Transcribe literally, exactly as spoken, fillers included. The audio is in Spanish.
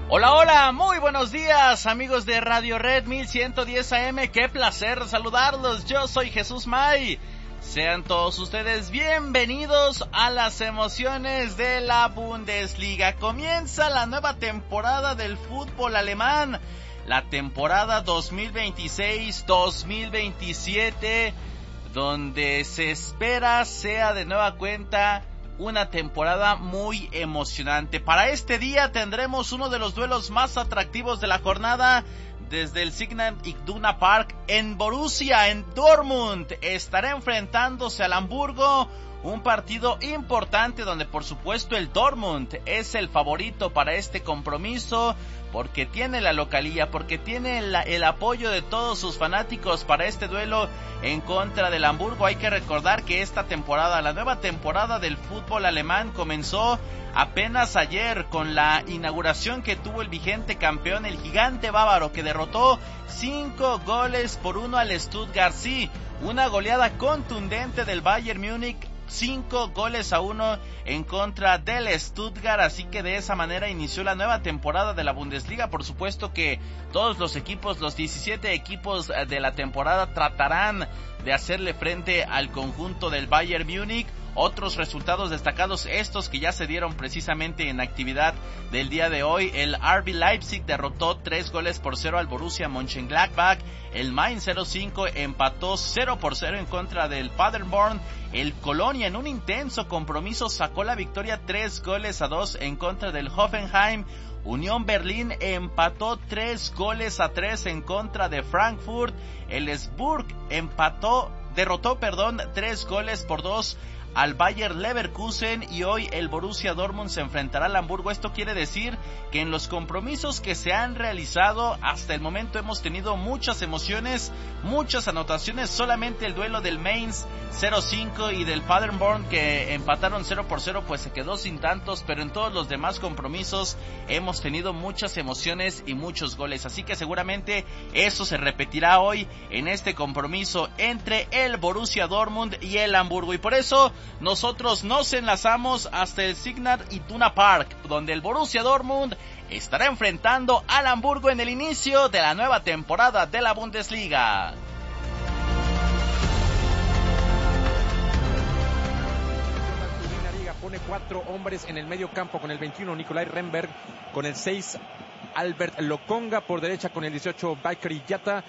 Hola, hola, muy buenos días, amigos de Radio Red mil ciento diez A M, qué placer saludarlos, yo soy Jesús May. Sean todos ustedes bienvenidos a las emociones de la Bundesliga. Comienza la nueva temporada del fútbol alemán, la temporada dos mil veintiséis dos mil veintisiete, donde se espera sea de nueva cuenta una temporada muy emocionante. Para este día tendremos uno de los duelos más atractivos de la jornada desde el Signal Iduna Park en Borussia, en Dortmund. Estará enfrentándose al Hamburgo, un partido importante donde por supuesto el Dortmund es el favorito para este compromiso, porque tiene la localía, porque tiene el, el apoyo de todos sus fanáticos para este duelo en contra del Hamburgo. Hay que recordar que esta temporada, la nueva temporada del fútbol alemán, comenzó apenas ayer con la inauguración que tuvo el vigente campeón, el gigante bávaro, que derrotó cinco goles por uno al Stuttgart. Sí, una goleada contundente del Bayern Múnich, cinco goles a uno en contra del Stuttgart, así que de esa manera inició la nueva temporada de la Bundesliga. Por supuesto que todos los equipos, los diecisiete equipos de la temporada, tratarán de hacerle frente al conjunto del Bayern Múnich. Otros resultados destacados, estos que ya se dieron precisamente en actividad del día de hoy: el R B Leipzig derrotó tres goles por cero al Borussia Mönchengladbach, el Mainz cero cinco empató cero por cero en contra del Paderborn, el Colonia en un intenso compromiso sacó la victoria tres goles a dos en contra del Hoffenheim, Unión Berlín empató tres goles a tres en contra de Frankfurt, el Spurs empató, derrotó, perdón, tres goles por dos al Bayer Leverkusen, y hoy el Borussia Dortmund se enfrentará al Hamburgo. Esto quiere decir que en los compromisos que se han realizado hasta el momento hemos tenido muchas emociones, muchas anotaciones. Solamente el duelo del Mainz cero cinco y del Paderborn, que empataron cero por cero, pues se quedó sin tantos, pero en todos los demás compromisos hemos tenido muchas emociones y muchos goles, así que seguramente eso se repetirá hoy en este compromiso entre el Borussia Dortmund y el Hamburgo. Y por eso nosotros nos enlazamos hasta el Signal Iduna Park, donde el Borussia Dortmund estará enfrentando al Hamburgo en el inicio de la nueva temporada de la Bundesliga. Pone cuatro hombres en el medio campo con el veintiuno Nikolai Renberg, con el seis Albert Lokonga, por derecha con el dieciocho Valtteri Yata,